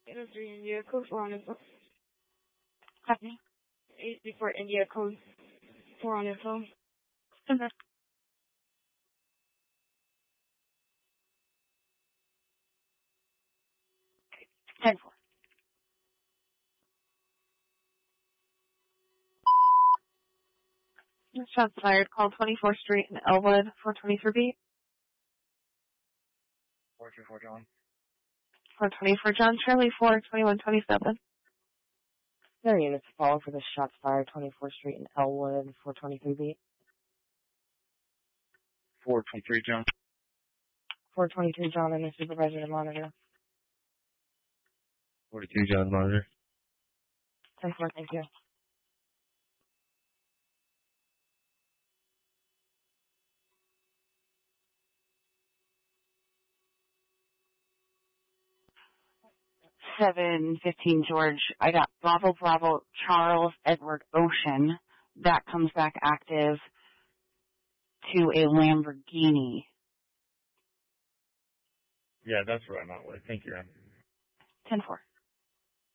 803 India, code 4 on info. Copy. 834 India, code 4 on info. Okay. 10-4. Shots fired. Call 24th Street in Elwood, 423B. 424 John. 424 John Shirley, 42127. There are units to follow for the shots fired, 24th Street in Elwood, 423B. 423 John. 423 John and the supervisor to monitor. 42 John, monitor. 10-4, thank you. $715 George. I got Bravo Bravo Charles Edward Ocean. That comes back active to a Lamborghini. Yeah, that's what I'm out with. Thank you, Ram. 10-4.